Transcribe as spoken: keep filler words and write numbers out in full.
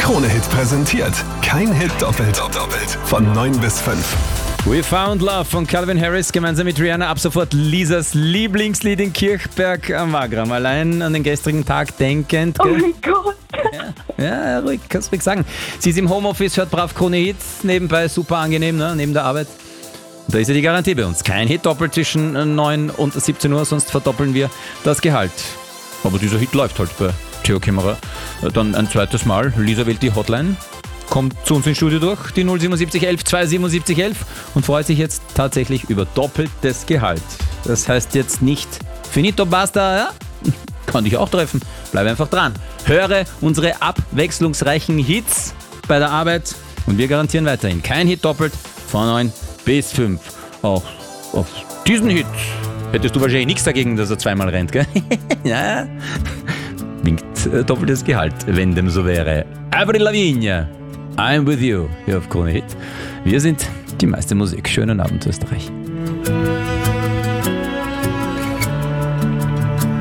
Krone-Hit präsentiert. Kein Hit doppelt. Doppelt. Von neun bis fünf. We Found Love von Calvin Harris gemeinsam mit Rihanna. Ab sofort Lisas Lieblingslied in Kirchberg am Wagram. Allein an den gestrigen Tag denkend. Oh Gell? mein Gott. Ja, ja, ruhig, kannst du ruhig sagen. Sie ist im Homeoffice, hört brav Krone-Hits, nebenbei super angenehm, ne? Neben der Arbeit. Da ist ja die Garantie bei uns. Kein Hit doppelt zwischen neun und siebzehn Uhr, sonst verdoppeln wir das Gehalt. Aber dieser Hit läuft halt bei Theo Kämmerer. Dann ein zweites Mal. Lisa wählt die Hotline, kommt zu uns ins Studio durch, die null siebenundsiebzig elf zweihundertsiebenundsiebzig elf und freut sich jetzt tatsächlich über doppeltes Gehalt. Das heißt jetzt nicht finito basta, ja? Kann dich auch treffen. Bleib einfach dran. Höre unsere abwechslungsreichen Hits bei der Arbeit und wir garantieren weiterhin kein Hit doppelt von neun bis fünf. Auch auf diesen Hit hättest du wahrscheinlich nichts dagegen, dass er zweimal rennt, gell? Ja. Winkt äh, doppeltes Gehalt, wenn dem so wäre. Avril Lavigne, I'm with you, hier auf Krone Hit. Wir sind die meiste Musik. Schönen Abend, Österreich.